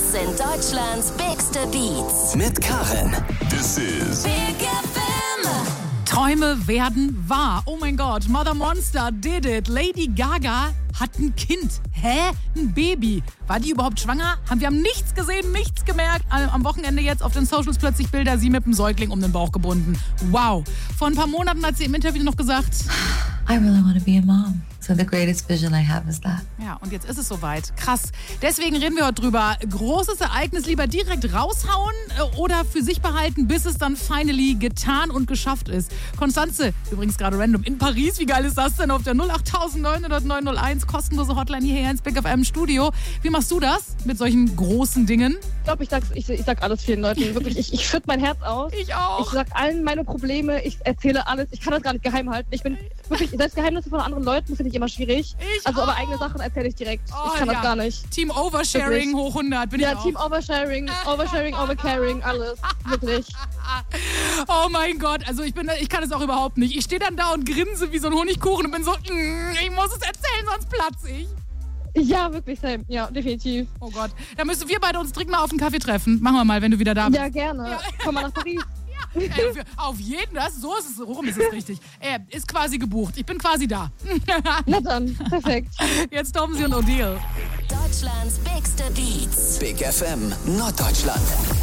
Das sind Deutschlands bigste Beats. Mit Karin. This is Big FM. Träume werden wahr. Oh mein Gott, Mother Monster did it. Lady Gaga hat ein Kind. Hä? Ein Baby. War die überhaupt schwanger? Wir haben nichts gesehen, nichts gemerkt. Am Wochenende jetzt auf den Socials plötzlich Bilder, sie mit einem Säugling um den Bauch gebunden. Wow. Vor ein paar Monaten hat sie im Interview noch gesagt, I really want to be a mom. So the greatest vision I have is that. ja, und jetzt ist es soweit. Krass. Deswegen reden wir heute drüber. Großes Ereignis lieber direkt raushauen oder für sich behalten, bis es dann finally getan und geschafft ist. Konstanze, übrigens gerade random, in Paris. Wie geil ist das denn? Auf der 08900 901, kostenlose Hotline hierher ins Big FM Studio. Wie machst du das mit solchen großen Dingen? Ich glaube, ich sag alles vielen Leuten. Wirklich, ich schütte mein Herz aus. Ich auch. Ich sag allen meine Probleme, ich erzähle alles. Ich kann das gar nicht geheim halten. Ich bin wirklich, selbst Geheimnisse von anderen Leuten finde ich immer schwierig. Aber eigene Sachen erzähle ich direkt. Ich kann das gar nicht. Team Oversharing Wirklich. hoch 100. Bin ich auch. Team Oversharing, Overcaring, alles. Wirklich. Oh mein Gott, also ich kann es auch überhaupt nicht. Ich stehe dann da und grinse wie so ein Honigkuchen und bin so, ich muss es erzählen, sonst platze ich. Ja, wirklich, Sam. Ja, definitiv. Oh Gott, da müssen wir beide uns dringend mal auf einen Kaffee treffen. Machen wir mal, wenn du wieder da bist. Ja, gerne. Komm mal nach Paris. Auf jeden, so ist es, rum ist es richtig. Ist quasi gebucht. Ich bin quasi da. Na dann, perfekt. Jetzt Stormzy und Odile. Deutschlands bigste Beats. Big FM Norddeutschland.